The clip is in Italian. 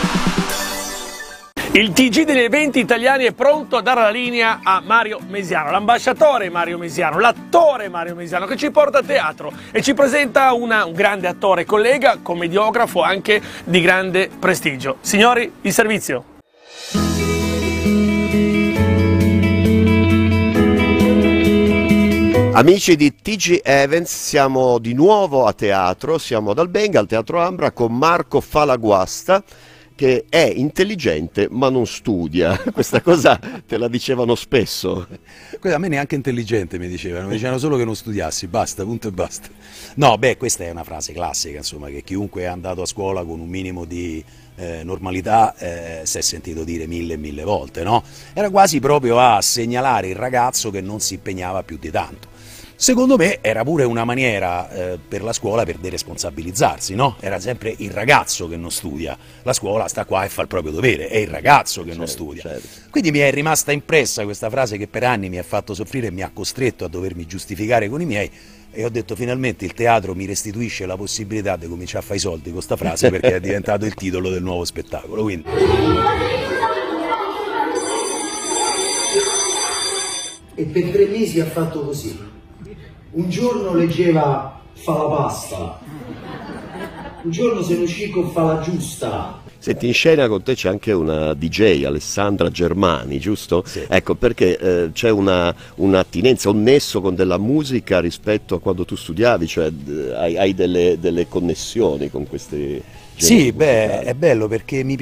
Il TG degli eventi italiani è pronto a dare la linea a Mario Mesiano, l'ambasciatore Mario Mesiano, l'attore Mario Mesiano, che ci porta a teatro e ci presenta un grande attore, collega, commediografo anche di grande prestigio. Signori, il servizio. Amici di TG Events, siamo di nuovo a teatro, siamo ad Albenga, al Teatro Ambra, con Marco Falaguasta, che è intelligente ma non studia. Questa cosa te la dicevano spesso. A me neanche intelligente mi dicevano solo che non studiassi, basta, punto e basta. No, beh, questa è una frase classica, insomma, che chiunque è andato a scuola con un minimo di normalità si è sentito dire mille volte, no? Era quasi proprio a segnalare il ragazzo che non si impegnava più di tanto. Secondo me era pure una maniera per la scuola per deresponsabilizzarsi, no? Era sempre il ragazzo che non studia, la scuola sta qua e fa il proprio dovere, è il ragazzo che non studia. Certo. Quindi mi è rimasta impressa questa frase che per anni mi ha fatto soffrire e mi ha costretto a dovermi giustificare con i miei, e ho detto finalmente il teatro mi restituisce la possibilità di cominciare a fare i soldi con questa frase, perché è diventato il titolo del nuovo spettacolo. Quindi. E per 3 mesi ha fatto così. Un giorno leggeva Fa la pasta, un giorno se ne uscì con Fa la giusta. Senti, in scena con te c'è anche una DJ, Alessandra Germani, giusto? Sì. Ecco, perché c'è un'attinenza, un nesso con della musica rispetto a quando tu studiavi, cioè hai delle connessioni con questi generi. Sì, beh, è bello perché mi